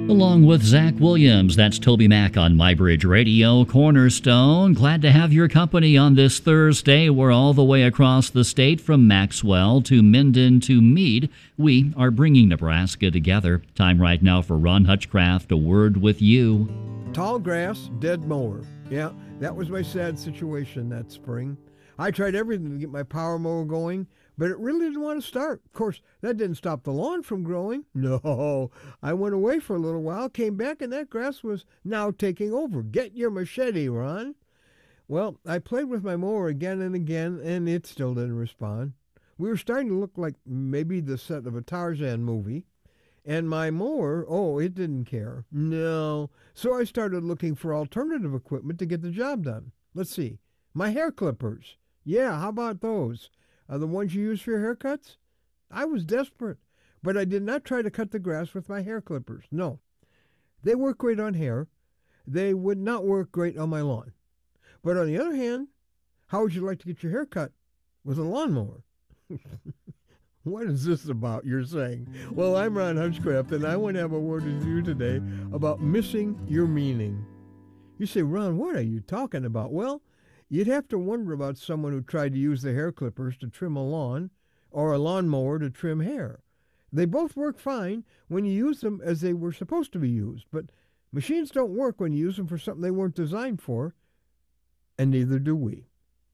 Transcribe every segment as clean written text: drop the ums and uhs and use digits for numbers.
Along with Zach Williams, that's Toby Mac on MyBridge Radio, Cornerstone. Glad to have your company on this Thursday. We're all the way across the state from Maxwell to Minden to Meade. We are bringing Nebraska together. Time right now for Ron Hutchcraft, A Word with You. Tall grass, dead mower. Yeah, that was my sad situation that spring. I tried everything to get my power mower going, but it really didn't want to start. Of course, that didn't stop the lawn from growing. No, I went away for a little while, came back, and that grass was now taking over. Get your machete, Ron. Well, I played with my mower again and again, and it still didn't respond. We were starting to look like maybe the set of a Tarzan movie. And my mower, it didn't care. No. So I started looking for alternative equipment to get the job done. Let's see. My hair clippers. Yeah, how about those? The ones you use for your haircuts? I was desperate, but I did not try to cut the grass with my hair clippers. No. They work great on hair. They would not work great on my lawn. But on the other hand, how would you like to get your hair cut with a lawnmower? What is this about, you're saying? Well, I'm Ron Hutchcraft, and I want to have a word with you today about missing your meaning. You say, Ron, what are you talking about? Well, you'd have to wonder about someone who tried to use the hair clippers to trim a lawn or a lawnmower to trim hair. They both work fine when you use them as they were supposed to be used, but machines don't work when you use them for something they weren't designed for, and neither do we.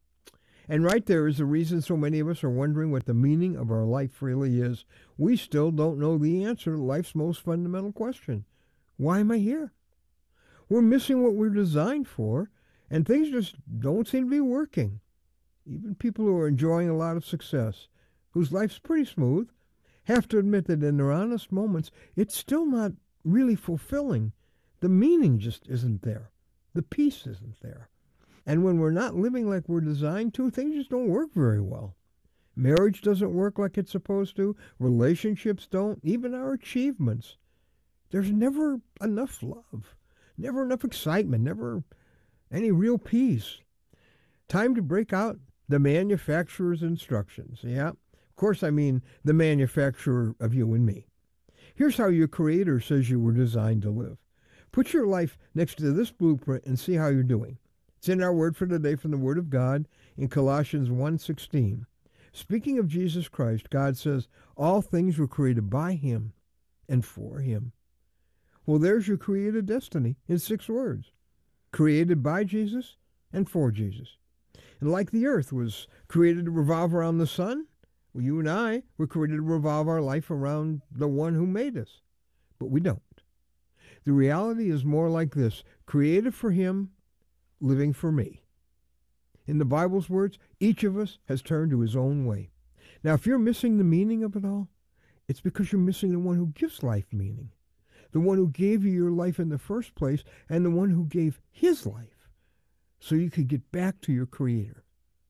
And right there is the reason so many of us are wondering what the meaning of our life really is. We still don't know the answer to life's most fundamental question. Why am I here? We're missing what we're designed for, and things just don't seem to be working. Even people who are enjoying a lot of success, whose life's pretty smooth, have to admit that in their honest moments, it's still not really fulfilling. The meaning just isn't there. The peace isn't there. And when we're not living like we're designed to, things just don't work very well. Marriage doesn't work like it's supposed to. Relationships don't. Even our achievements. There's never enough love. Never enough excitement. Never any real peace. Time to break out the manufacturer's instructions. Yeah, of course I mean the manufacturer of you and me. Here's how your Creator says you were designed to live. Put your life next to this blueprint and see how you're doing. It's in our word for today from the Word of God in Colossians 1:16. Speaking of Jesus Christ, God says, all things were created by Him and for Him. Well, there's your created destiny in 6 words. Created by Jesus and for Jesus. And like the earth was created to revolve around the sun, well, you and I were created to revolve our life around the one who made us. But we don't. The reality is more like this. Created for Him, living for me. In the Bible's words, each of us has turned to his own way. Now, if you're missing the meaning of it all, it's because you're missing the one who gives life meaning, the one who gave you your life in the first place, and the one who gave his life so you could get back to your Creator.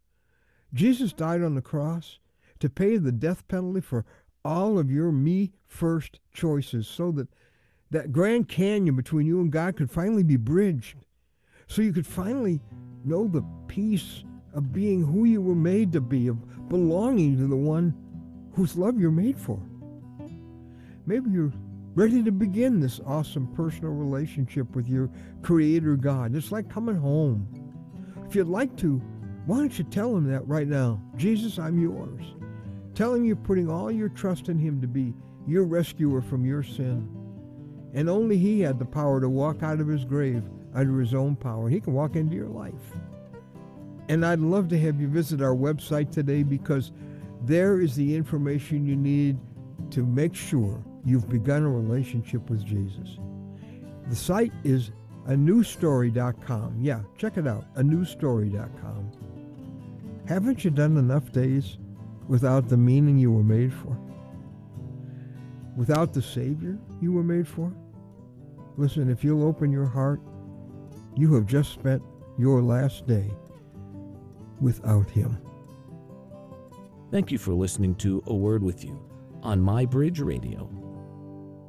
Jesus died on the cross to pay the death penalty for all of your me-first choices so that that Grand Canyon between you and God could finally be bridged. So you could finally know the peace of being who you were made to be, of belonging to the one whose love you're made for. Maybe you're ready to begin this awesome personal relationship with your Creator God. It's like coming home. If you'd like to, why don't you tell Him that right now? Jesus, I'm yours. Tell Him you're putting all your trust in Him to be your rescuer from your sin. And only He had the power to walk out of His grave under His own power. He can walk into your life. And I'd love to have you visit our website today, because there is the information you need to make sure you've begun a relationship with Jesus. The site is anewstory.com. Yeah, check it out, anewstory.com. Haven't you done enough days without the meaning you were made for? Without the Savior you were made for? Listen, if you'll open your heart, you have just spent your last day without Him. Thank you for listening to A Word with You on MyBridge Radio.